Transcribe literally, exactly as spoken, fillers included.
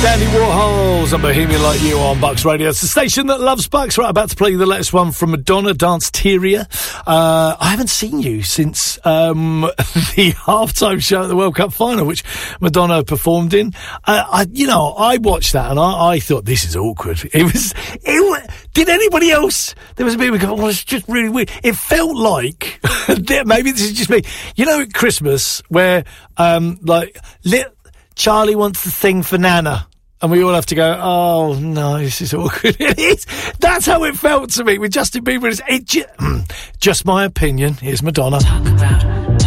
Dandy Warhols and Bohemian Like You on Bucks Radio. It's the station that loves Bucks. Right, about to play the latest one from Madonna, Dance Teria. Uh, I haven't seen you since um, the halftime show at the World Cup final, which Madonna performed in. Uh, I, you know, I watched that and I, I thought, this is awkward. It was, it was, did anybody else? There was a bit of a, well, it's just really weird. It felt like, maybe this is just me, you know, at Christmas, where, um, like, lit, Charlie wants the thing for Nana. And we all have to go, oh, no, this is awkward. It is. That's how it felt to me with Justin Bieber. It's, it, just my opinion. Here's Madonna. Talk about